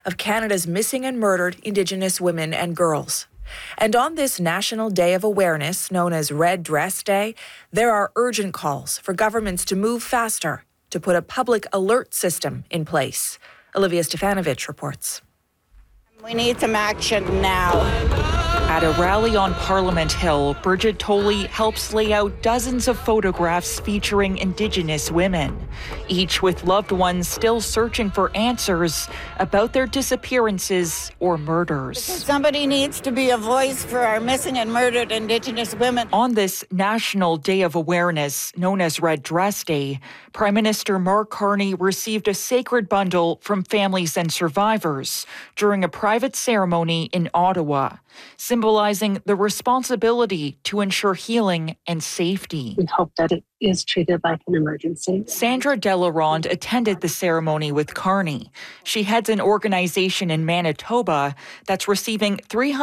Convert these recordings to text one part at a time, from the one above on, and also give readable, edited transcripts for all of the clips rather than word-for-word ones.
of Canada's missing and murdered Indigenous women and girls. And on this National Day of Awareness, known as Red Dress Day, there are urgent calls for governments to move faster to put a public alert system in place. Olivia Stefanovich reports. We need some action now. At a rally on Parliament Hill, Bridget Tolley helps lay out dozens of photographs featuring Indigenous women, each with loved ones still searching for answers about their disappearances or murders. Somebody needs to be a voice for our missing and murdered Indigenous women. On this National Day of Awareness, known as Red Dress Day, Prime Minister Mark Carney received a sacred bundle from families and survivors during a private ceremony in Ottawa, symbolizing the responsibility to ensure healing and safety. We hope that it is treated like an emergency. Sandra Delarond attended the ceremony with Carney. She heads an organization in Manitoba that's receiving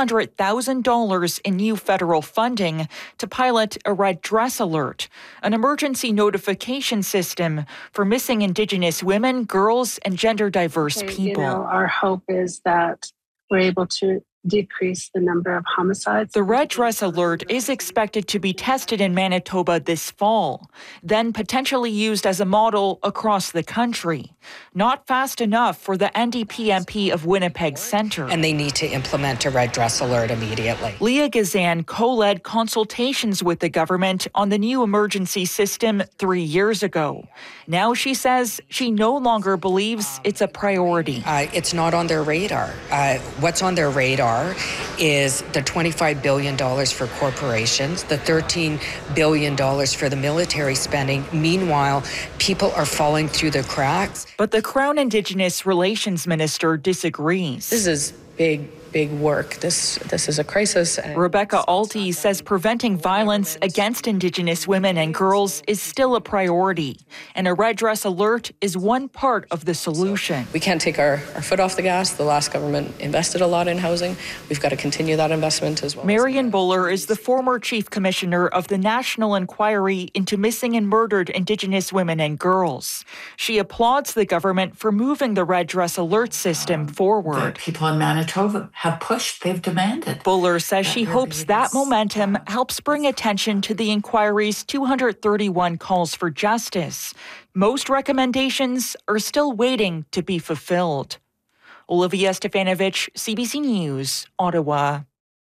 $300,000 in new federal funding to pilot a Red Dress Alert, an emergency notification system for missing Indigenous women, girls, and gender-diverse people. Our hope is that we're able to decrease the number of homicides. The Red Dress Alert is expected to be tested in Manitoba this fall, then potentially used as a model across the country. Not fast enough for the NDP MP of Winnipeg Centre. And they need to implement a Red Dress Alert immediately. Leah Gazan co-led consultations with the government on the new emergency system 3 years ago. Now she says she no longer believes it's a priority. It's not on their radar. What's on their radar is the $25 billion for corporations, the $13 billion for the military spending. Meanwhile, people are falling through the cracks. But the Crown Indigenous Relations Minister disagrees. This is big work. This is a crisis. Rebecca Alty says preventing violence against Indigenous women and girls is still a priority, and a Red Dress Alert is one part of the solution. We can't take our foot off the gas. The last government invested a lot in housing. We've got to continue that investment as well. Marion Buller is the former Chief Commissioner of the National Inquiry into Missing and Murdered Indigenous Women and Girls. She applauds the government for moving the Red Dress Alert system forward. The people in Manitoba have pushed, they've demanded. Buller says she hopes that momentum helps bring attention to the inquiry's 231 calls for justice. Most recommendations are still waiting to be fulfilled. Olivia Stefanovich, CBC News, Ottawa.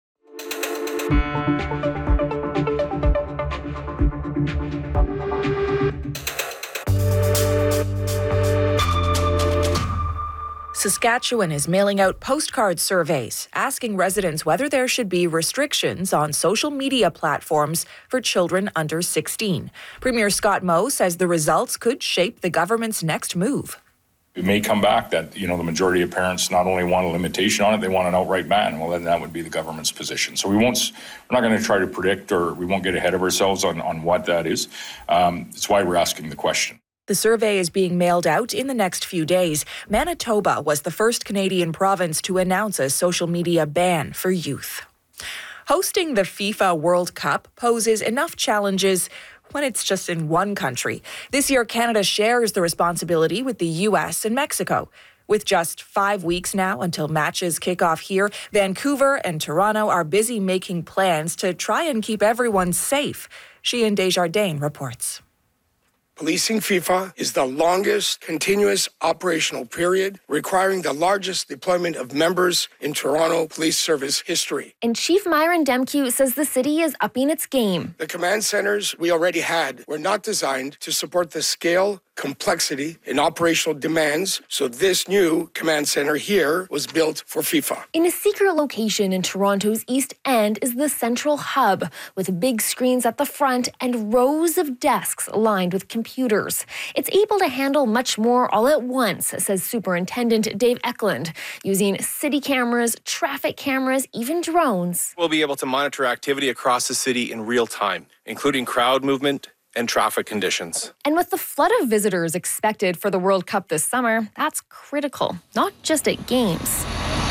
Saskatchewan is mailing out postcard surveys asking residents whether there should be restrictions on social media platforms for children under 16. Premier Scott Moe says the results could shape the government's next move. It may come back that, the majority of parents not only want a limitation on it, they want an outright ban. Well, then that would be the government's position. So we're not going to try to predict, or we won't get ahead of ourselves on what that is. It's why we're asking the question. The survey is being mailed out in the next few days. Manitoba was the first Canadian province to announce a social media ban for youth. Hosting the FIFA World Cup poses enough challenges when it's just in one country. This year, Canada shares the responsibility with the U.S. and Mexico. With just 5 weeks now until matches kick off here, Vancouver and Toronto are busy making plans to try and keep everyone safe. Sheehan Desjardins reports. Policing FIFA is the longest continuous operational period, requiring the largest deployment of members in Toronto Police Service history. And Chief Myron Demke says the city is upping its game. The command centers we already had were not designed to support the scale, complexity, and operational demands, so this new command center here was built for FIFA. In a secret location in Toronto's East End is the central hub, with big screens at the front and rows of desks lined with computers. It's able to handle much more all at once, says Superintendent Dave Eklund, using city cameras, traffic cameras, even drones. We'll be able to monitor activity across the city in real time, including crowd movement and traffic conditions. And with the flood of visitors expected for the World Cup this summer, that's critical, not just at games.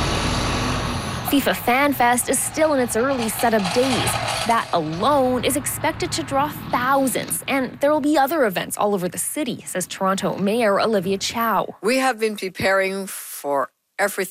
FIFA Fan Fest is still in its early setup days. That alone is expected to draw thousands, and there will be other events all over the city, says Toronto Mayor Olivia Chow. We have been preparing for everything